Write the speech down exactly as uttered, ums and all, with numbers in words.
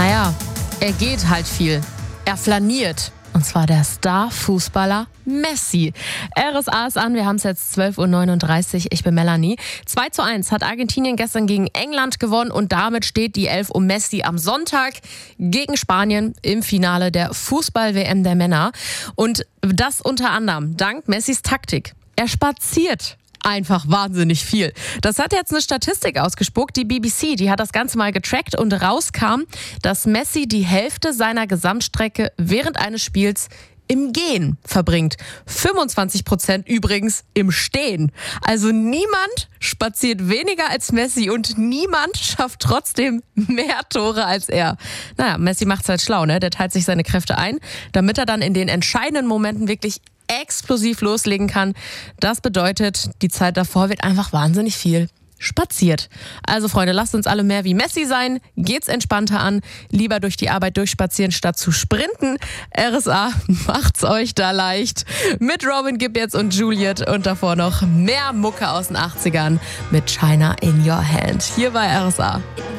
Naja, er geht halt viel. Er flaniert. Und zwar der Star-Fußballer Messi. R S A ist an, wir haben es jetzt zwölf Uhr neununddreißig. Ich bin Melanie. zwei zu eins hat Argentinien gestern gegen England gewonnen und damit steht die Elf um Messi am Sonntag gegen Spanien im Finale der Fußball-W M der Männer. Und das unter anderem dank Messis Taktik. Er spaziert einfach wahnsinnig viel. Das hat jetzt eine Statistik ausgespuckt, die B B C, die hat das Ganze mal getrackt und rauskam, dass Messi die Hälfte seiner Gesamtstrecke während eines Spiels im Gehen verbringt. fünfundzwanzig Prozent übrigens im Stehen. Also niemand spaziert weniger als Messi und niemand schafft trotzdem mehr Tore als er. Naja, Messi macht's halt schlau, ne? Der teilt sich seine Kräfte ein, damit er dann in den entscheidenden Momenten wirklich explosiv loslegen kann. Das bedeutet, die Zeit davor wird einfach wahnsinnig viel spaziert. Also Freunde, lasst uns alle mehr wie Messi sein. Geht's entspannter an. Lieber durch die Arbeit durchspazieren, statt zu sprinten. R S A macht's euch da leicht. Mit Robin Gibb jetzt und Juliet und davor noch mehr Mucke aus den achtzigern mit China in Your Hand. Hier bei R S A.